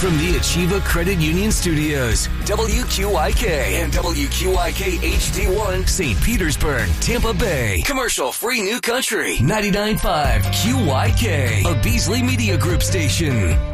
from the Achieva Credit Union Studios, WQIK and WQIK HD1, St. Petersburg, Tampa Bay. Commercial-free New Country, 99.5 QYK, a Beasley Media Group station.